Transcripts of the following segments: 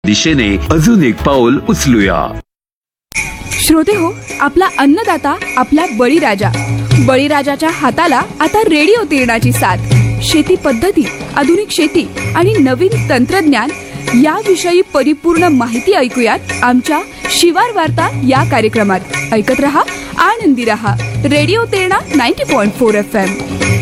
दिशेने अजून एक पाऊल उचलूया. श्रोते हो, आपला अन्नदाता आपला बळीराजाच्या हाताला आता रेडिओ तिरणाची साथ. शेती पद्धती, आधुनिक शेती आणि नवीन तंत्रज्ञान याविषयी परिपूर्ण माहिती ऐकूयात आमच्या शिवार वार्ता या कार्यक्रमात. ऐकत रहा, आनंदी रहा. Radio तिरणा 90.4 FM.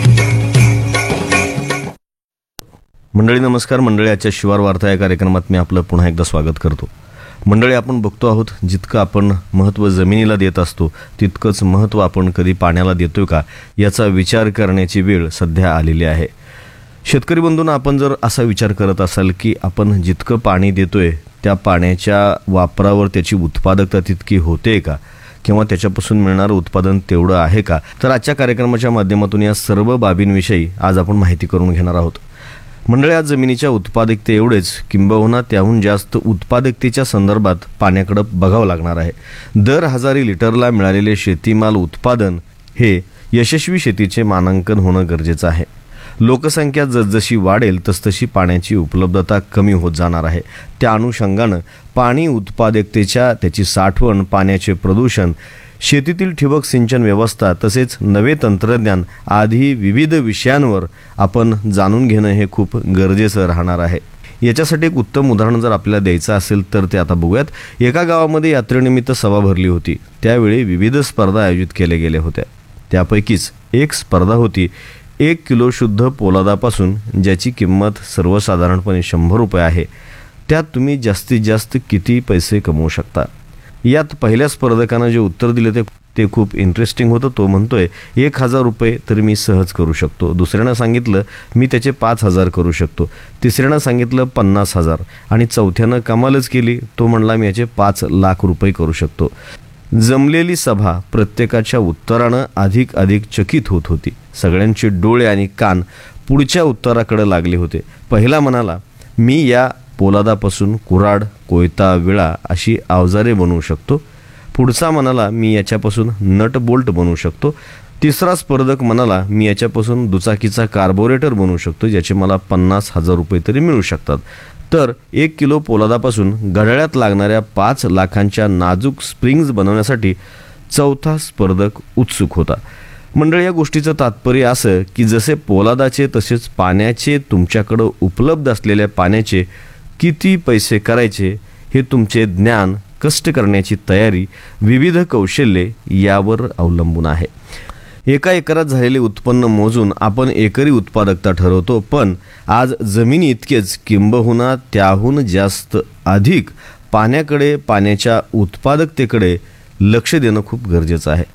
मंडळी नमस्कार. मंडळी, आजच्या शिवार वार्ता या कार्यक्रमात मी आपलं पुन्हा एकदा स्वागत करतो. मंडळी, आपण बघतो आहोत, जितकं आपण महत्त्व जमिनीला देत असतो तितकंच महत्त्व आपण कधी पाण्याला देतोय का याचा विचार करण्याची वेळ सध्या आलेली आहे. शेतकरी बंधूंना, आपण जर असा विचार करत असाल की आपण जितकं पाणी देतोय त्या पाण्याच्या वापरावर त्याची उत्पादकता तितकी होते का, किंवा त्याच्यापासून मिळणारं उत्पादन तेवढं आहे का, तर आजच्या कार्यक्रमाच्या माध्यमातून या सर्व बाबींविषयी आज आपण माहिती करून घेणार आहोत. मंडळी, आज जमिनीच्या उत्पादकते एवढेच किंबहुना त्याहून जास्त उत्पादकतेच्या संदर्भात पाण्याकडे बघावं लागणार आहे. दर 1000 लिटरला मिळालेले शेतीमाल उत्पादन हे यशस्वी शेतीचे मानांकन होणं गरजेचं आहे. लोकसंख्या जसजशी वाढेल तसतशी पाण्याची उपलब्धता कमी होत जाणार आहे. त्या अनुषंगानं पाणी उत्पादकतेच्या, त्याची साठवण, पाण्याचे प्रदूषण, शेतीतील ठिबक सिंचन व्यवस्था तसेच नवे तंत्रज्ञान आदी विविध विषयांवर आपण जाणून घेणं हे खूप गरजेचं राहणार आहे. याच्यासाठी एक उत्तम उदाहरण जर आपल्याला द्यायचं असेल तर ते आता बघूयात. एका गावामध्ये यात्रेनिमित्त सभा भरली होती. त्यावेळी विविध स्पर्धा आयोजित केल्या गेल्या होत्या. त्यापैकीच एक स्पर्धा होती 1 किलो शुद्ध पोलादापासून, ज्याची किंमत सर्वसाधारणपणे 100 रुपये आहे. त्यात तुम्ही जास्तीत जास्त किती पैसे कमवू शकता. यात पहिल्या स्पर्धकानं जे उत्तर दिले ते खूप इंटरेस्टिंग होतं. तो म्हणतोय 1000 रुपये तर मी सहज करू शकतो. दुसऱ्यानं सांगितलं मी त्याचे 5000 करू शकतो. तिसऱ्यानं सांगितलं 50,000 आणि चौथ्यानं कमालच केली. तो म्हणला मी याचे 5 लाख रुपये करू शकतो. जमलेली सभा प्रत्येकाच्या उत्तरानं अधिक चकित होत होती. सगळ्यांचे डोळे आणि कान पुढच्या उत्तराकडे लागले होते. पहिला म्हणाला मी या पोलादापासून कुऱ्हाड, कोयता, विळा अशी अवजारे बनवू शकतो. पुढचा म्हणाला मी याच्यापासून नट बोल्ट बनवू शकतो. तिसरा स्पर्धक म्हणाला मी याच्यापासून दुचाकीचा कार्बोरेटर बनवू शकतो, ज्याचे मला 50,000 रुपये तरी मिळू शकतात. तर 1 किलो पोलादापासून घड्याळात लागणाऱ्या 5 लाखांच्या नाजूक स्प्रिंग्ज बनवण्यासाठी चौथा स्पर्धक उत्सुक होता. मंडळी, या गोष्टीचं तात्पर्य असं की जसे पोलादाचे तसेच पाण्याचे, तुमच्याकडं उपलब्ध असलेल्या पाण्याचे किती पैसे करायचे हे तुमचे ज्ञान, कष्ट करण्याची तयारी, विविध कौशल्ये यावर अवलंबून आहे. एका एकरात झालेले उत्पन्न मोजून आपण एकरी उत्पादकता ठरवतो, पण आज जमिनी इतकेच किंबहुना त्याहून जास्त अधिक पाण्याकडे, पाण्याच्या उत्पादकतेकडे लक्ष देणं खूप गरजेचं आहे.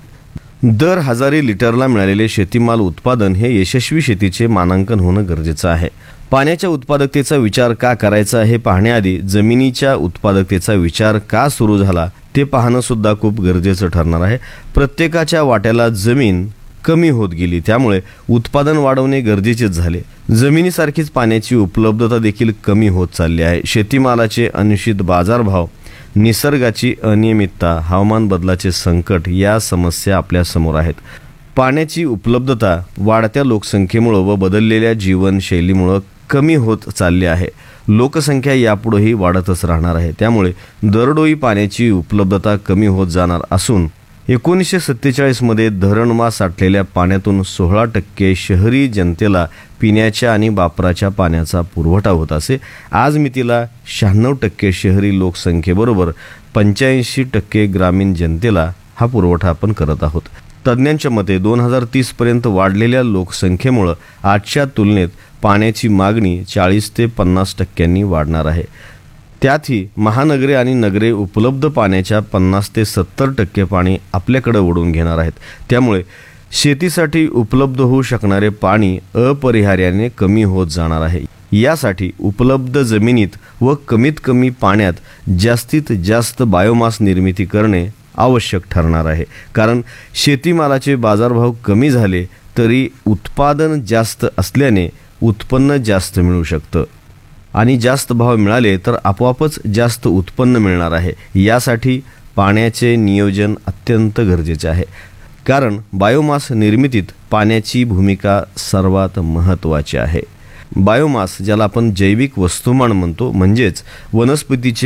दर 1000 लिटरला मिळालेले शेतीमाल उत्पादन हे यशस्वी शेतीचे मानांकन होणं गरजेचं आहे. पाण्याच्या उत्पादकतेचा विचार का करायचा हे पाहण्याआधी जमिनीच्या उत्पादकतेचा विचार का सुरू झाला ते पाहणं सुद्धा खूप गरजेचं ठरणार आहे. प्रत्येकाच्या वाट्याला जमीन कमी होत गेली, त्यामुळे उत्पादन वाढवणे गरजेचेच झाले. जमिनीसारखीच पाण्याची उपलब्धता देखील कमी होत चालली आहे. शेतीमालाचे अनिश्चित बाजारभाव, निसर्गाची अनियमितता, हवामान बदलाचे संकट या समस्या आपल्या समोर आहेत. पाण्याची उपलब्धता वाढत्या लोकसंख्येमुळे व बदललेल्या जीवनशैलीमुळे कमी होत चालली आहे. लोकसंख्या यापुढेही वाढतच राहणार आहे. त्यामुळे दरडोई पाण्याची उपलब्धता कमी होत जाणार असून 1947 मध्ये धरणमा साठलेल्या पाण्यातून 16% शहरी जनतेला पिण्याच्या आणि वापराच्या पाण्याचा पुरवठा होत असे. आज मितीला 96% शहरी लोकसंख्येबरोबर 85% ग्रामीण जनतेला हा पुरवठा आपण करत आहोत. तज्ज्ञांच्या मते 2030 पर्यंत वाढलेल्या लोकसंख्येमुळे आजच्या तुलनेत पाण्याची मागणी 40 ते 50% वाढणार आहे. त्यातही महानगरे आणि नगरे उपलब्ध पाण्याच्या 50 ते 70% पाणी आपल्याकडे ओढून घेणार आहेत. त्यामुळे शेतीसाठी उपलब्ध होऊ शकणारे पाणी अपरिहार्याने कमी होत जाणार आहे. यासाठी उपलब्ध जमिनीत व कमीत कमी पाण्यात जास्तीत जास्त बायोमास निर्मिती करणे आवश्यक ठरणार आहे. कारण शेतीमालाचे बाजारभाव कमी झाले तरी उत्पादन जास्त असल्याने उत्पन्न जास्त मिळू शकतं आणि जास्त भाव मिळाले तर आपोआपच जास्त उत्पन्न मिळणार आहे. यासाठी पाण्याचे नियोजन अत्यंत गरजेचे आहे. कारण बायोमास निर्मितीत पाण्याची भूमिका सर्वात महत्त्वाची आहे. बायोमास ज्याला आपण जैविक वस्तुमान म्हणतो, म्हणजेच वनस्पतीचे